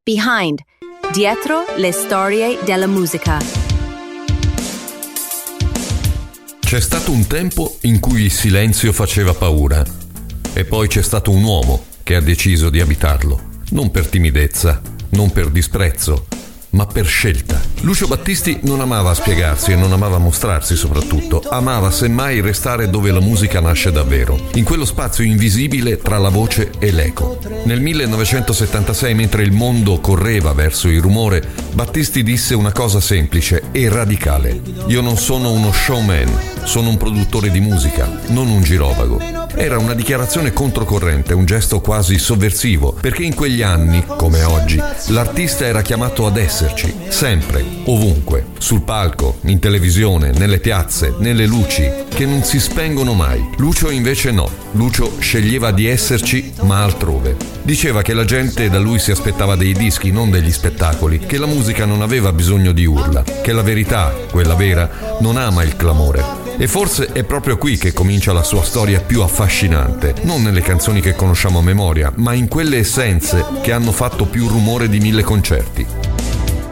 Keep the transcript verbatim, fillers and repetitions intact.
Behind, dietro le storie della musica. C'è stato un tempo in cui il silenzio faceva paura e poi c'è stato un uomo che ha deciso di abitarlo, non per timidezza, non per disprezzo, ma per scelta. Lucio Battisti non amava spiegarsi e non amava mostrarsi soprattutto, amava semmai restare dove la musica nasce davvero, in quello spazio invisibile tra la voce e l'eco. Nel millenovecentosettantasei, mentre il mondo correva verso il rumore, Battisti disse una cosa semplice e radicale: io non sono uno showman, sono un produttore di musica, non un girovago. Era una dichiarazione controcorrente, un gesto quasi sovversivo, perché in quegli anni, come oggi, l'artista era chiamato ad esserci, sempre, ovunque, sul palco, in televisione, nelle piazze, nelle luci, che non si spengono mai. Lucio invece no, Lucio sceglieva di esserci, ma altrove. Diceva che la gente da lui si aspettava dei dischi, non degli spettacoli, che la musica non aveva bisogno di urla, che la verità, quella vera, non ama il clamore. E forse è proprio qui che comincia la sua storia più affascinante, non nelle canzoni che conosciamo a memoria, ma in quelle essenze che hanno fatto più rumore di mille concerti.